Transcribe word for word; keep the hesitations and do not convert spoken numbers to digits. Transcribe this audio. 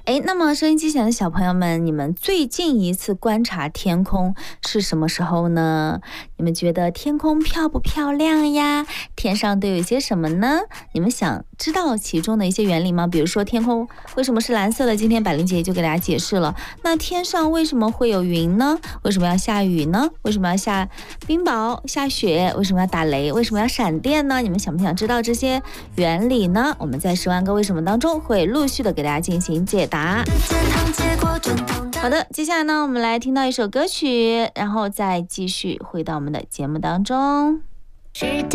哎，那么收音机前的小朋友们，你们最近一次观察天空是什么时候呢？你们觉得天空漂不漂亮呀？天上都有些什么呢？你们想知道其中的一些原理吗？比如说天空为什么是蓝色的？今天百灵姐就给大家解释了。那天上为什么会有云呢？为什么要下雨呢？为什么要下冰雹、下雪？为什么要打雷？为什么要闪电呢？你们想不想知道这些原理呢？我们在十万个为什么当中会陆续的给大家进行解答。好的，接下来呢，我们来听到一首歌曲，然后再继续回到我们的节目当中。